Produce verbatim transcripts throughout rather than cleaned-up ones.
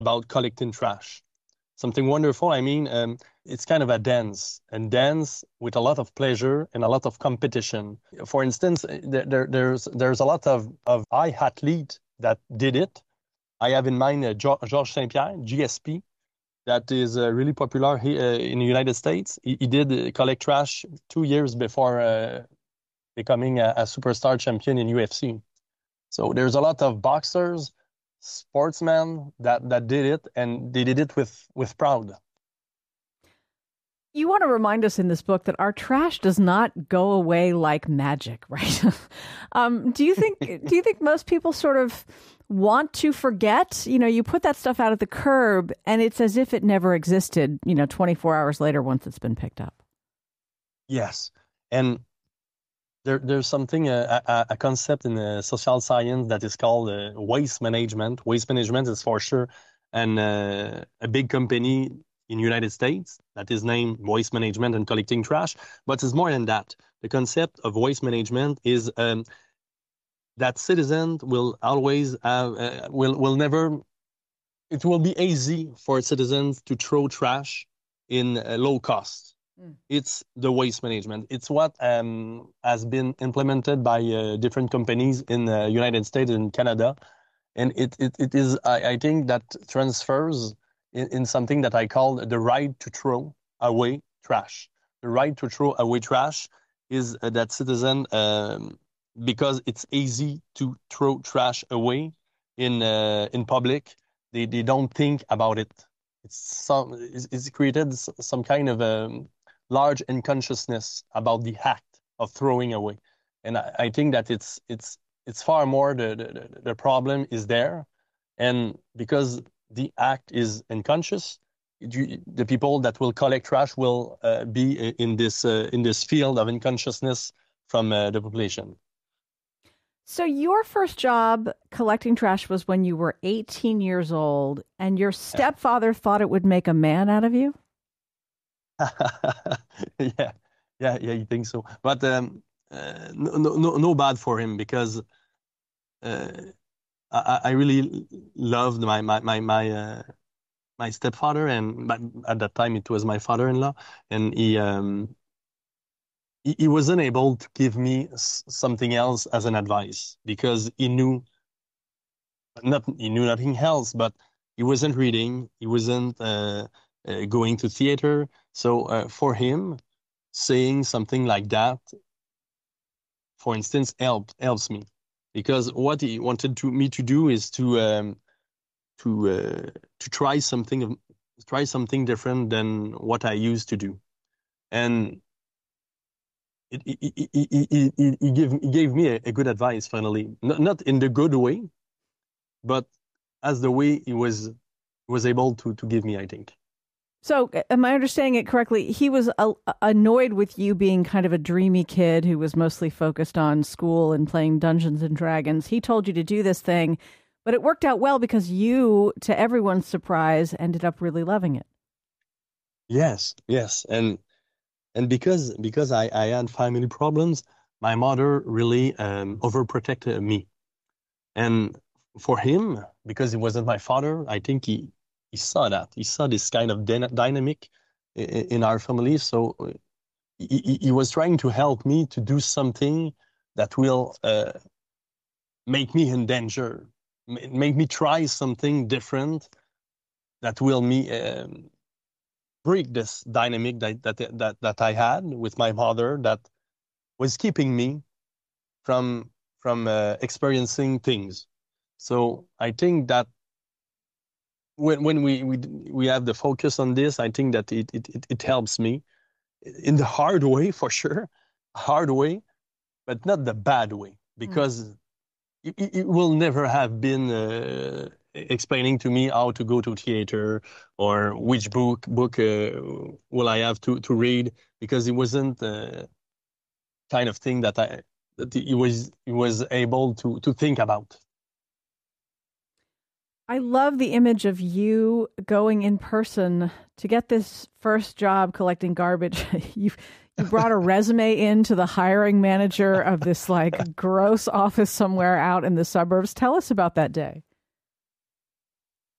about collecting trash. Something wonderful. I mean, um, it's kind of a dance, and dance with a lot of pleasure and a lot of competition. For instance, there, there, there's there's a lot of of high athlete that did it. I have in mind uh, Georges Saint-Pierre, G S P, that is uh, really popular here uh, in the United States. He, he did uh, collect trash two years before uh, becoming a, a superstar champion in U F C. So there's a lot of boxers, sportsmen that, that did it, and they did it with, with pride. You want to remind us in this book that our trash does not go away like magic, right? um, do you think do you think most people sort of want to forget? You know, you put that stuff out at the curb and it's as if it never existed, you know, twenty-four hours later once it's been picked up. Yes. And there, there's something, a, a, a concept in the social science that is called uh, waste management. Waste management is for sure and uh, a big company in the United States that is named Waste Management and Collecting Trash, but it's more than that. The concept of waste management is um, that citizens will always have, uh, will will never, it will be easy for citizens to throw trash in uh, low cost. Mm. It's the waste management. It's what um, has been implemented by uh, different companies in the United States and Canada. And it, it, it is, I, I think that transfers in, in something that I call the right to throw away trash. The right to throw away trash is uh, that citizen, um, because it's easy to throw trash away in uh, in public, they, they don't think about it. It's some it's, it's created some kind of a large unconsciousness about the act of throwing away, and I, I think that it's it's it's far more the, the the problem is there, and because the act is unconscious, the people that will collect trash will uh, be in this uh, in this field of unconsciousness from uh, the population. So your first job collecting trash was when you were eighteen years old, and your stepfather thought it would make a man out of you? yeah, yeah, yeah, you think so. But um, uh, no, no, no bad for him because uh, I, I really loved my my my my, uh, my stepfather, and but at that time it was my father-in-law, and he um, he, he wasn't able to give me s- something else as an advice because he knew not he knew nothing else, but he wasn't reading, he wasn't uh, uh, going to theater. So uh, for him, saying something like that, for instance, helped helps me because what he wanted to me to do is to um, to uh, to try something try something different than what I used to do, and it, it, it, it, it, it, he gave he gave me a, a good advice finally, not not in the good way, but as the way he was was able to to give me, I think. So, am I understanding it correctly? He was uh, annoyed with you being kind of a dreamy kid who was mostly focused on school and playing Dungeons and Dragons. He told you to do this thing, but it worked out well because you, to everyone's surprise, ended up really loving it. Yes, yes, and and because because I, I had family problems, my mother really um, overprotected me, and for him, because he wasn't my father, I think he he saw that. He saw this kind of dyna- dynamic in, in our family. So he, he, he was trying to help me to do something that will uh, make me in danger, make me try something different that will me um, break this dynamic that, that that that I had with my mother that was keeping me from from uh, experiencing things. So I think that when when we, we we have the focus on this, I think that it, it, it helps me in the hard way for sure, hard way, but not the bad way because mm. it, it will never have been uh, explaining to me how to go to theater or which book book uh, will I have to, to read because it wasn't the kind of thing that I that he was he was able to to think about. I love the image of you going in person to get this first job collecting garbage. you you brought a resume in to the hiring manager of this like gross office somewhere out in the suburbs. Tell us about that day.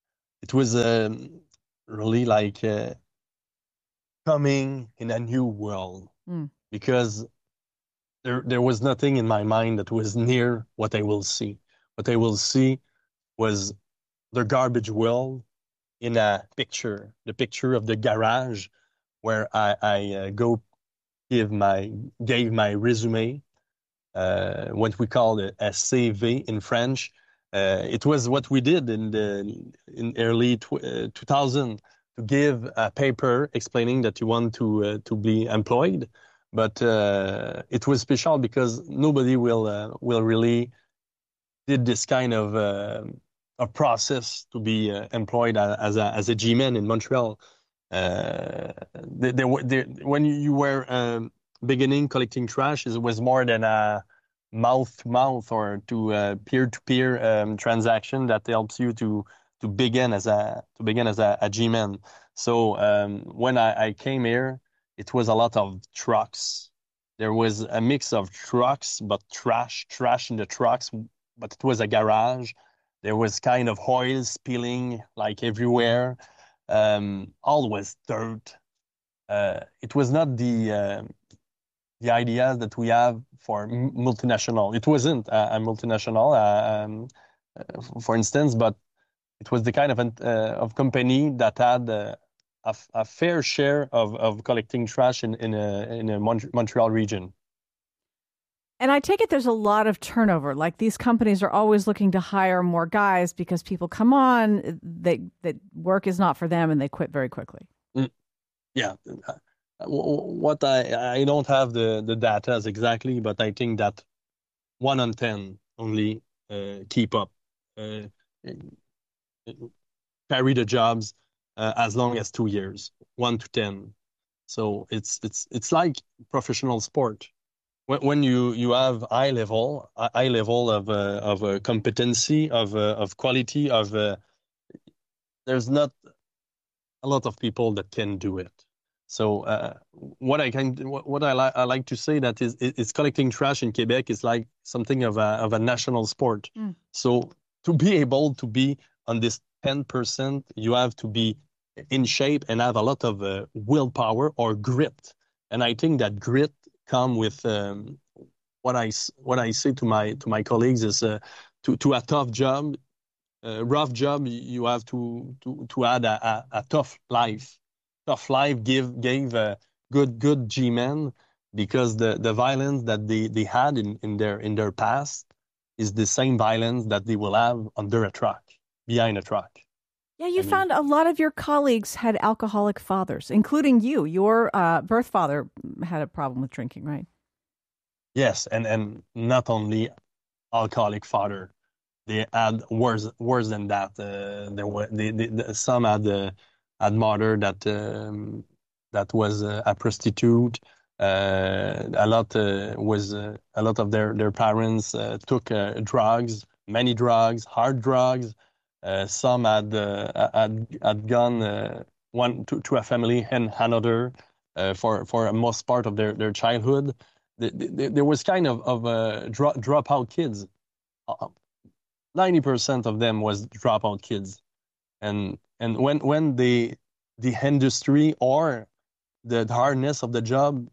it was um, really like uh, coming in a new world Mm. because there there was nothing in my mind that was near what I will see. What I will see was the garbage world in a picture, the picture of the garage where I, I uh, go give my gave my resume, uh, what we call a, a C V in French. Uh, it was what we did in the in early tw uh, two thousand to give a paper explaining that you want to uh, to be employed. But uh, it was special because nobody will uh, will really did this kind of uh, a process to be uh, employed as a as a G man in Montreal. Uh, there, there, there, when you were um, beginning collecting trash, it was more than a mouth to mouth or to uh, peer to peer um, transaction that helps you to to begin as a to begin as a, a G man. So um, when I, I came here, it was a lot of trucks. There was a mix of trucks, but trash, trash in the trucks, but it was a garage. There was kind of oil spilling like everywhere. Um, all was dirt. Uh, it was not the uh, the ideas that we have for multinational. It wasn't a, a multinational, uh, um, uh, for instance, but it was the kind of uh, of company that had uh, a, a fair share of, of collecting trash in in a in a Mont Montreal region. And I take it there's a lot of turnover. Like these companies are always looking to hire more guys because people come on, they that work is not for them, and they quit very quickly. Mm, yeah. Uh, What I I don't have the the data exactly, but I think that one on ten only uh, keep up, uh, carry the jobs uh, as long as two years, one to ten. So it's it's it's like professional sport. When when you you have high level high level of uh, of uh, competency of uh, of quality of uh, there's not a lot of people that can do it. So uh, what I can what, what I like I like to say that is is collecting trash in Quebec is like something of a of a national sport. Mm. So to be able to be on this ten percent, you have to be in shape and have a lot of uh, willpower or grit. And I think that grit come with um, what I what I say to my to my colleagues is uh, to to a tough job, a rough job. You have to to to add a, a, a tough life. Tough life give gave a good good G men because the the violence that they they had in in their in their past is the same violence that they will have under a truck, behind a truck. Yeah, you I mean, found a lot of your colleagues had alcoholic fathers, including you. Your uh, birth father had a problem with drinking, right? yes, and and not only alcoholic father, they had worse worse than that. Uh, there were they, they, the, some had uh, had mother that um, that was uh, a prostitute. Uh, a lot uh, was uh, a lot of their their parents uh, took uh, drugs, many drugs, hard drugs. Uh, some had uh, had had gone uh, one to, to a family and another uh, for for a most part of their their childhood. The, the, there was kind of of uh, drop dropout kids. Uh, ninety percent of them was dropout kids. And and when when the the industry or the hardness of the job,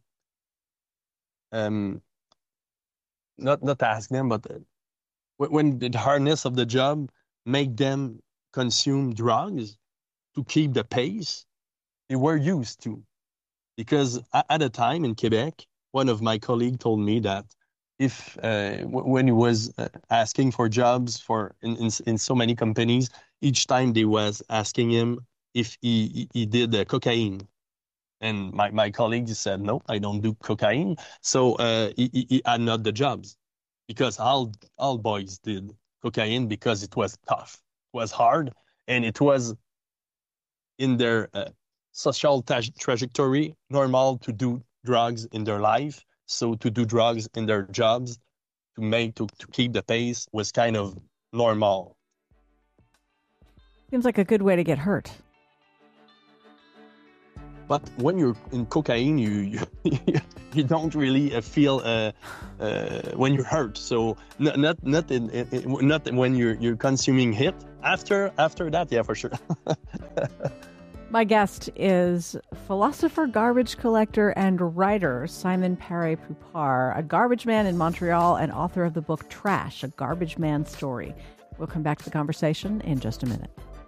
um not not ask them, but uh, when the hardness of the job make them consume drugs to keep the pace, they were used to. Because at a time in Quebec, one of my colleagues told me that if uh, w- when he was uh, asking for jobs for in, in in so many companies, each time they was asking him if he he, he did uh, cocaine, and my my colleague said no, I don't do cocaine. So uh, he, he he had not the jobs because all all boys did cocaine because it was tough, it was hard, and it was in their uh, social tra- trajectory normal to do drugs in their life. So to do drugs in their jobs to make to, to keep the pace was kind of normal. Seems like a good way to get hurt. But when you're in cocaine, you you, you don't really uh, feel uh, uh, when you're hurt. So not not not in, in, not when you're you're consuming it. After after that, yeah, for sure. My guest is philosopher, garbage collector, and writer Simon Paré-Poupart, a garbage man in Montreal and author of the book Trash, A Garbage Man Story. We'll come back to the conversation in just a minute.